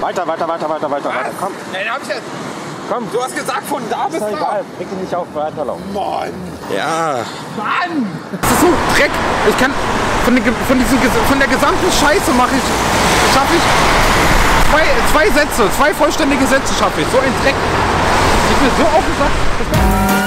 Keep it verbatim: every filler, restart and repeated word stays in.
Weiter, weiter, weiter, weiter, weiter, weiter. Komm. Nein, hab ich jetzt. Komm. Du hast gesagt, von da bis da. Egal, reg dich nicht auf, weiterlaufen. Mann. Ja. Mann. Das ist so Dreck. Ich kann von, den, von, diesen, von der gesamten Scheiße mache ich, schaffe ich zwei, zwei Sätze, zwei vollständige Sätze schaffe ich. So ein Dreck. Ich bin so aufgesagt.